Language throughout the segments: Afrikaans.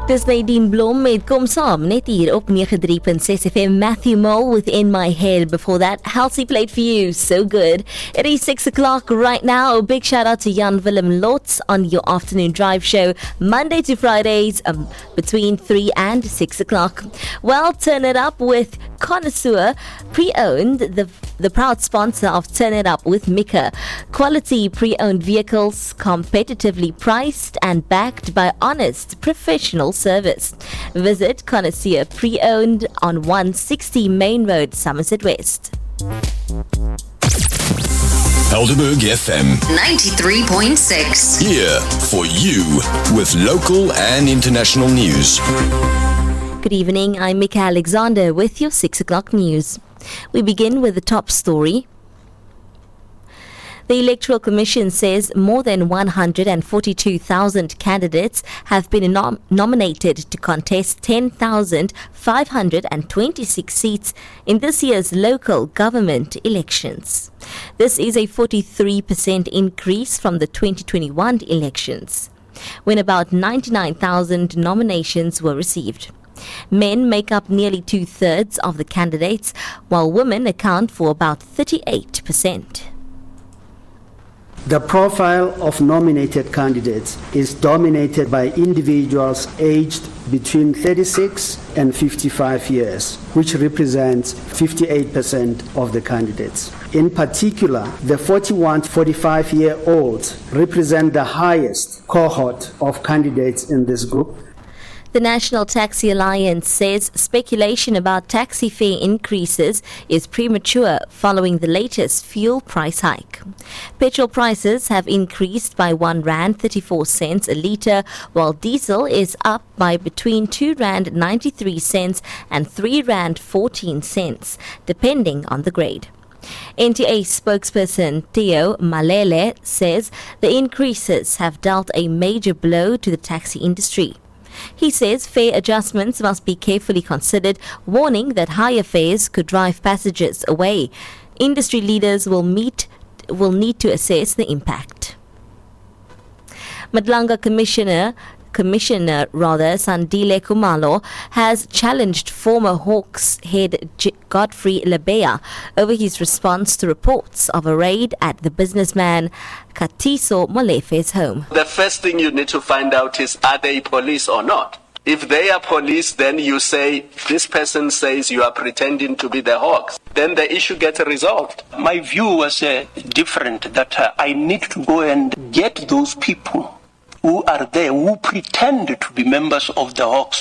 Dis Nadine Blom met Kom Saam, net hier op 93.6 FM. Matthew Mole with In My Head. Before that, Halsey played for you. So good. It is 6 o'clock right now. A big shout out to Jan Willem Lotz on your afternoon drive show, Monday to Fridays, between 3 and 6 o'clock. Well, turn it up with Connoisseur, pre-owned, the proud sponsor of Turn It Up with Mika. Quality pre-owned vehicles, competitively priced and backed by honest professional service. Visit Connoisseur Pre-Owned on 160 Main Road, Somerset West. Helderberg FM 93.6. here for you with local and international news. Good evening, I'm Mika Alexander with your 6 o'clock news. We begin with the top story. The Electoral Commission says more than 142,000 candidates have been nominated to contest 10,526 seats in this year's local government elections. This is a 43% increase from the 2021 elections, when about 99,000 nominations were received. Men make up nearly two-thirds of the candidates, while women account for about 38%. The profile of nominated candidates is dominated by individuals aged between 36 and 55 years, which represents 58% of the candidates. In particular, the 41 to 45-year-olds represent the highest cohort of candidates in this group. The National Taxi Alliance says speculation about taxi fare increases is premature following the latest fuel price hike. Petrol prices have increased by R1.34 a litre, while diesel is up by between R2.93 and R3.14, depending on the grade. NTA spokesperson Theo Malele says the increases have dealt a major blow to the taxi industry. He says fare adjustments must be carefully considered, warning that higher fares could drive passengers away. Industry leaders will need to assess the impact. Madlanga Commissioner Sandile Kumalo has challenged former Hawks head Godfrey Lebeya over his response to reports of a raid at the businessman Katiso Molefe's home. The first thing you need to find out is, are they police or not? If they are police, then you say, this person says you are pretending to be the Hawks. Then the issue gets resolved. My view was different, that I need to go and get those people who are there, who pretend to be members of the Hawks.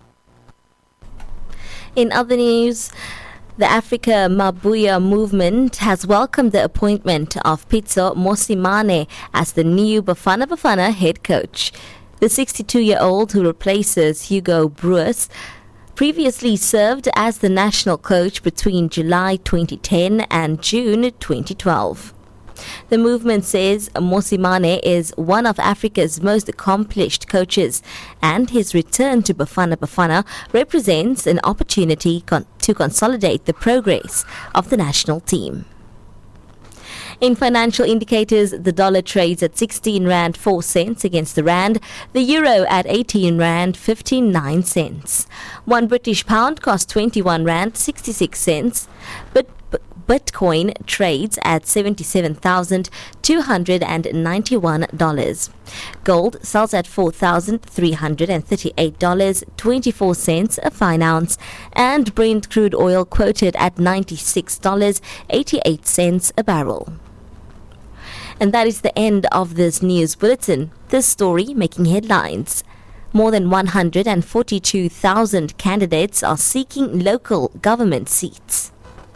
In other news, the Africa Mabuya movement has welcomed the appointment of Pitso Mosimane as the new Bafana Bafana head coach. The 62-year-old, who replaces Hugo Broos, previously served as the national coach between July 2010 and June 2012. The movement says Mosimane is one of Africa's most accomplished coaches, and his return to Bafana Bafana represents an opportunity to consolidate the progress of the national team. In financial indicators, the dollar trades at 16 Rand 4 cents against the Rand, the euro at 18 Rand 59 cents. One British pound costs 21 Rand 66 cents, but Bitcoin trades at $77,291. Gold sells at $4,338.24 a fine ounce, and Brent crude oil quoted at $96.88 a barrel. And that is the end of this news bulletin. This story making headlines. More than 142,000 candidates are seeking local government seats.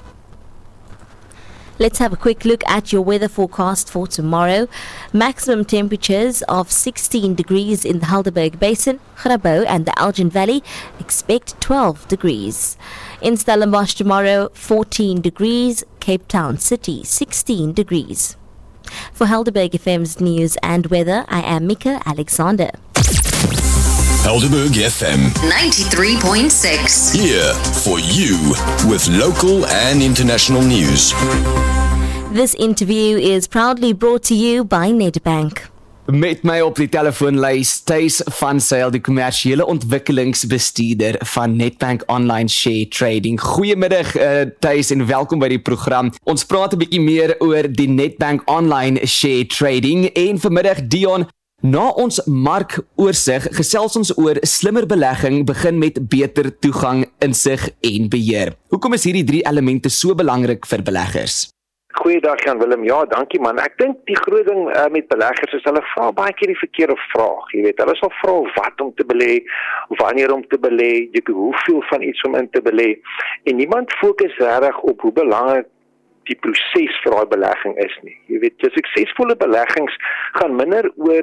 Let's have a quick look at your weather forecast for tomorrow. Maximum temperatures of 16 degrees in the Helderberg Basin, Grabo and the Elgin Valley. Expect 12 degrees. In Stellenbosch tomorrow, 14 degrees. Cape Town City, 16 degrees. For Helderberg FM's news and weather, I am Mika Alexander. Helderberg FM 93.6. here for you with local and international news. This interview is proudly brought to you by Nedbank. Met my op die telefoonlys, Thys van Sail, die kommersiële ontwikkelingsbestuurder van Nedbank Online Share Trading. Goeiemiddag Thys en welkom by die program. Ons praat 'n bietjie meer oor die Nedbank Online Share Trading en vanmiddag Dion, na ons markoorsig gesels ons oor slimmer belegging begin met beter toegang, insig en beheer. Hoekom is hierdie 3 elemente so belangrik vir beleggers? Goeiedag Jan Willem, ja dankie man. Ek dink die groot ding met beleggers is hulle vra baie keer die verkeerde vraag, jy weet. Hulle sal vra wat om te belê, wanneer om te belê, hoeveel van iets om in te belê. En niemand fokus regtig op hoe belangrik die proses vir daai belegging is nie. Jy weet, die suksesvolle beleggings gaan minder oor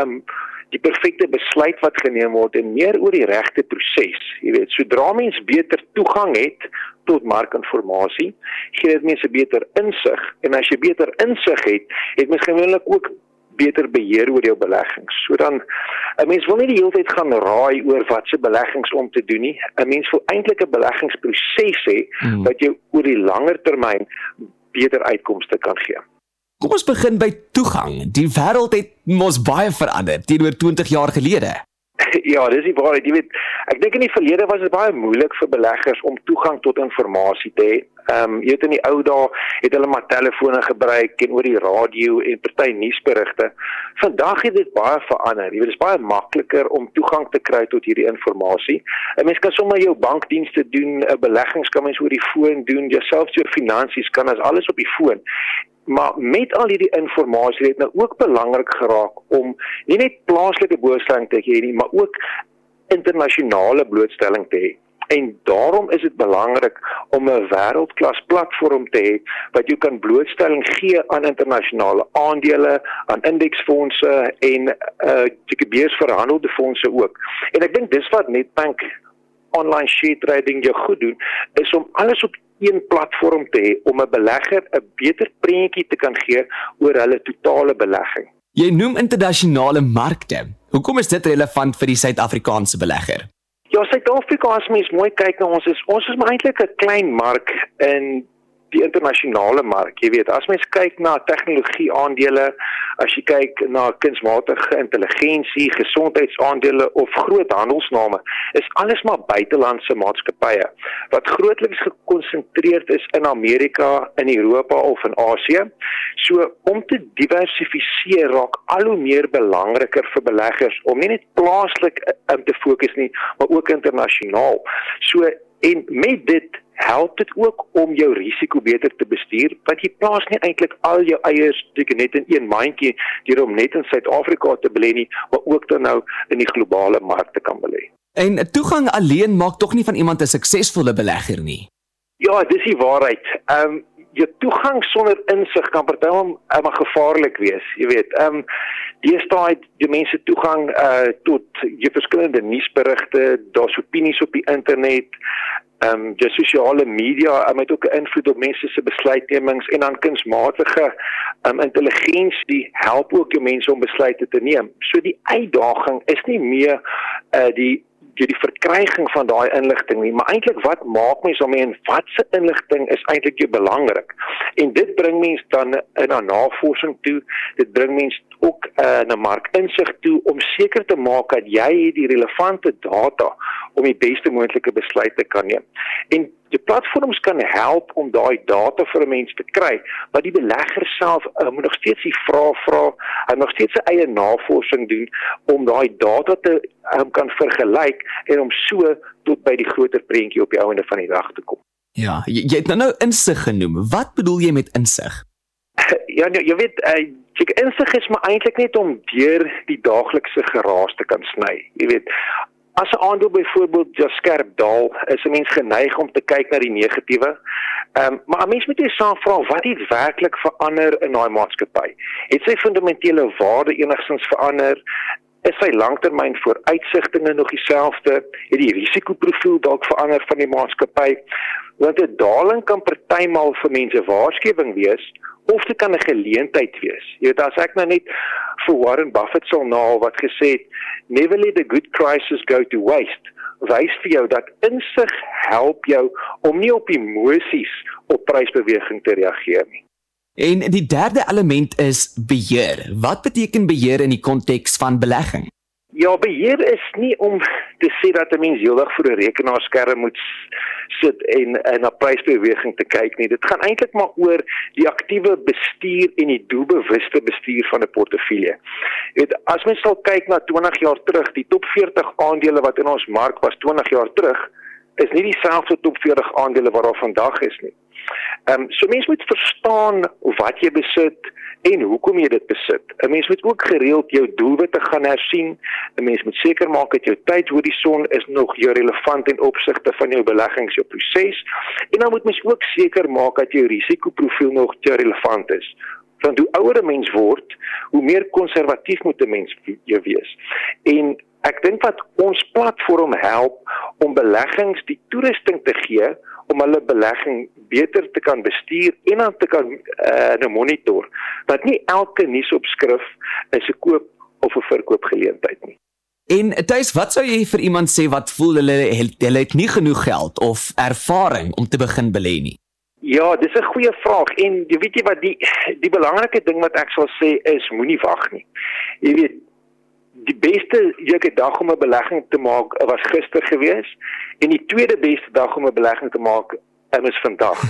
die perfekte besluit wat geneem word en meer oor die regte proses. Jy weet, sodra mens beter toegang het tot markinformasie, gee dit mense beter insig. En as jy beter insig het mens gewoonlik ook beter beheer oor jou beleggings. So dan, 'n mens wil nie die hele tyd gaan raai oor wat se beleggings om te doen nie. 'n Mens wil eintlik 'n beleggingsproses hê wat jou oor die langer termyn beter uitkomste kan gee. Kom ons begin by toegang. Die wêreld het mos baie verander teenoor 20 jaar gelede. Ja, dis die waarheid. Jy weet, ek dink in die verlede was dit baie moeilik vir beleggers om toegang tot inligting te hê. Jy weet in die ou dae het hulle maar telefone gebruik en oor die radio en party nuusberigte. Vandag het dit baie verander. Jy weet, dit is baie makliker om toegang te kry tot hierdie inligting. 'n Mens kan sommer jou bankdienste doen, 'n beleggings kan mens oor die foon doen, jouself jou finansies kan as alles op die foon. Maar met al hierdie inligting het nou ook belangrik geraak om nie net plaaslike blootstelling te hê nie, maar ook internasionale blootstelling te hê. En daarom is dit belangrik om 'n wêreldklas platform te hê wat jou kan blootstelling gee aan internasionale aandele, aan indeksfondse en beursverhandelde fondse ook. En ek dink dis wat Nedbank Online Share Trading jou goed doen, is om alles op een platform te hê om 'n belegger 'n beter prentjie te kan gee oor hulle totale belegging. Jy noem internasionale markte. Hoekom is dit relevant vir die Suid-Afrikaanse belegger? Ja, Suid-Afrika, as mens mooi kyk na ons is maar eintlik 'n klein mark in die internasionale mark. Jy weet, as mens kyk na tegnologie aandele, as jy kyk na kunsmatige intelligensie, gesondheidsaandele of groot handelsname, is alles maar buitelandse maatskappye wat grootliks gekonsentreerd is in Amerika, in Europa of in Asië. So om te diversifiseer raak al hoe meer belangriker vir beleggers om nie net plaaslik te fokus nie, maar ook internasionaal. So en met dit help dit ook om jou risiko beter te bestuur, want jy plaas nie eintlik al jou eiers net in een mandjie deur om net in Suid-Afrika te belê nie, maar ook dan nou in die globale mark te kan belê. En toegang alleen maak tog nie van iemand 'n suksesvolle belegger nie. Ja, dis die waarheid. Jou toegang sonder insig kan partymal gevaarlik wees, jy weet. Deesdae het die mense toegang tot jou verskillende nuusberigte, daar's opinies op die internet, die sosiale media het ook 'n invloed op mense se besluitnemings en dan kunsmatige intelligensie help ook jou mense om besluite te neem. So die uitdaging is nie meer die verkryging van daai inligting nie, maar eintlik wat maak mens daarmee en wat se inligting is eintlik belangrik. En dit bring mens dan in 'n navorsing toe, dit bring mens ook na markinsig toe om seker te maak dat jy die relevante data om die beste moontlike besluit te kan neem. En die platforms kan help om daai data vir 'n mens te kry, maar die belegger self moet nog steeds die vrae vra, hy moet nog steeds sy eie navorsing doen om daai data te kan vergelyk en om so tot by die groter prentjie op die einde van die dag te kom. Ja, jy het nou insig genoem. Wat bedoel jy met insig? Ja, jy weet, insig is maar eintlik net om deur die daaglikse geraas te kan sny. Jy weet, as 'n aandeel byvoorbeeld skerp daal, is 'n mens geneig om te kyk na die negatiewe. Maar 'n mens moet jouself vra, wat het werklik verander in daai maatskappy? Het sy fundamentele waarde enigstens verander? Is sy langtermyn vooruitsigtinge nog dieselfde? Het die risikoprofiel dalk verander van die maatskappy? Want 'n daling kan partymal vir mense waarskuwing wees, of dit kan 'n geleentheid wees. Jy weet, as ek nou net vir Warren Buffett sal naal wat gesê het, never let a good crisis go to waste, wys vir jou dat insig help jou om nie op emosies op prysbeweging te reageer nie. En die derde element is beheer. Wat beteken beheer in die konteks van belegging? Ja, beheer is nie om te sê dat 'n mens heeldag voor 'n rekenaarskerm moet sit en na prysbeweging te kyk nie. Dit gaan eintlik maar oor die aktiewe bestuur en die doelbewuste bestuur van 'n portefeulje. As mens sal kyk na 20 jaar terug, die top 40 aandele wat in ons mark was 20 jaar terug, is nie dieselfde top 40 aandele wat daar vandag is nie. So mens moet verstaan wat jy besit en hoekom jy dit besit. 'n Mens moet ook gereeld jou doelwitte gaan hersien. 'n Mens moet seker maak dat jou tydhorison is nog jou relevant in opsigte van jou beleggings, jou proses. En dan moet mens ook seker maak dat jou risikoprofiel nog jou relevant is. Want hoe ouer 'n mens word, hoe meer konservatief moet 'n mens wees. En ek dink wat ons platform help om beleggings die toerusting te gee om hulle belegging beter te kan bestuur en dan te kan monitor, dat nie elke nuusopskrif is 'n koop of 'n verkoopgeleentheid nie. En Thys, wat sou jy vir iemand sê wat voel hulle het nie genoeg geld of ervaring om te begin belê nie? Ja, dis 'n goeie vraag en jy weet jy wat die belangrike ding wat ek sal sê is moenie wag nie. Jy weet, die beste dag om 'n belegging te maak was gister gewees en die tweede beste dag om 'n belegging te maak is vandag.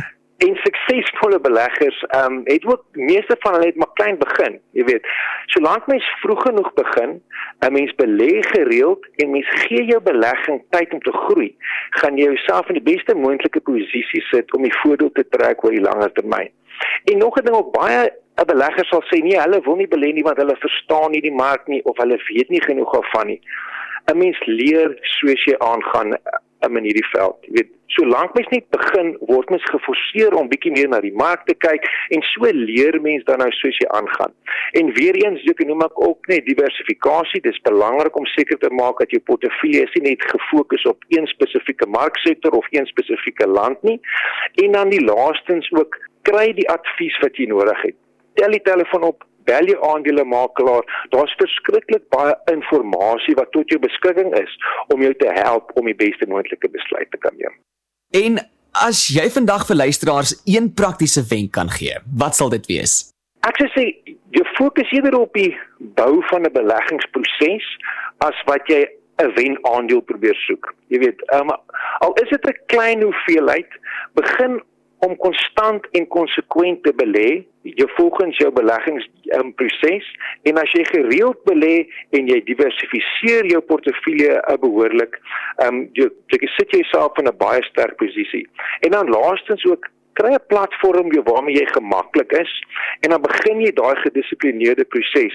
En suksesvolle beleggers het ook meeste van hulle het maar klein begin, jy weet. Solank mens vroeg genoeg begin, 'n mens belê gereeld en mens gee jou belegging tyd om te groei, gaan jy jouself in die beste moontlike posisie sit om die voordeel te trek oor die langer termyn. En nog 'n ding ook baie 'n belegger sal sê nee, hulle wil nie belê nie want hulle verstaan nie die mark nie of hulle weet nie genoeg daarvan nie. 'n Mens leer soos jy aangaan in hierdie veld. Jy weet, solank mens net begin, word mens geforseer om bietjie meer na die mark te kyk en so leer mens dan nou soos jy aangaan. En weer eens, ek noem ook net diversifikasie. Dis belangrik om seker te maak dat jou portefeulje is nie net gefokus op een spesifieke marksektor of een spesifieke land nie. En dan die laastens ook, kry die advies wat jy nodig het. Tel die telefoon op, bel jou aandelemakelaar. Daar's verskriklik baie inligting wat tot jou beskikking is om jou te help om die beste moontlike besluit te kan neem. En as jy vandag vir luisteraars een praktiese wenk kan gee, wat sal dit wees? Ek sou sê, jy fokus eerder op die bou van 'n beleggingsproses as wat jy 'n wenaandeel probeer soek. Jy weet, al is dit 'n klein hoeveelheid, begin om konstant en konsekwent te belê, volgens jou beleggingsproses, en as jy gereeld belê en jy diversifiseer jou portefeulje behoorlik, jy sit jouself in 'n baie sterk posisie. En dan laastens ook, kry 'n platform waarmee jy gemaklik is, en dan begin jy daai gedissiplineerde proses.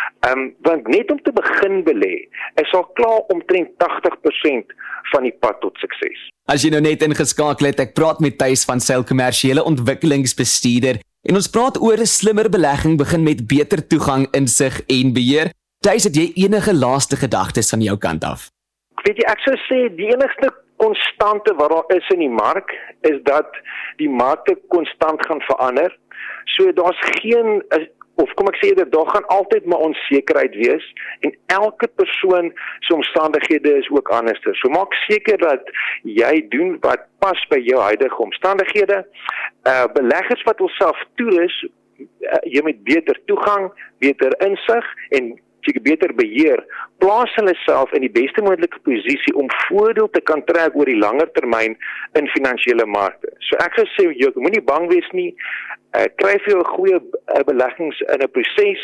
Want net om te begin belê, is al klaar omtrent 80% van die pad tot sukses. As jy nou net ingeskakel het, ek praat met Thys van Sail kommersiële ontwikkelingsbestuurder, en ons praat oor 'n slimmer belegging begin met beter toegang, insig en beheer. Thys, het jy enige laaste gedagtes van jou kant af? Weet jy, ek sou sê die enigste konstante wat daar is in die mark, is dat die markte konstant gaan verander. So daar's geen, of kom ek sê, daar gaan altyd maar onsekerheid wees, en elke persoon se omstandighede is ook anders. So maak seker dat jy doen wat pas by jou huidige omstandighede. Beleggers wat hulself toerus, jy met beter toegang, beter insig en beter beheer, plaas hulle self in die beste moontlike posisie om voordeel te kan trek oor die langer termyn in finansiële markte. So ek sou sê, jy moenie bang wees nie, kry vir jou 'n goeie beleggings in 'n proses,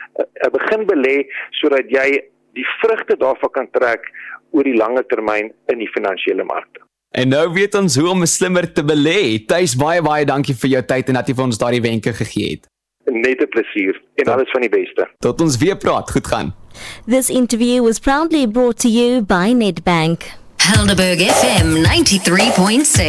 begin belê sodat jy die vrugte daarvan kan trek oor die langer termyn in die finansiële markte. En nou weet ons hoe om slimmer te belê. Thys, baie dankie vir jou tyd en dat jy vir ons daardie wenke gegee het. Net 'n plesier en alles van die beste. Tot ons weer praat, goed gaan. This interview was proudly brought to you by Nedbank. Helderberg FM 93.6.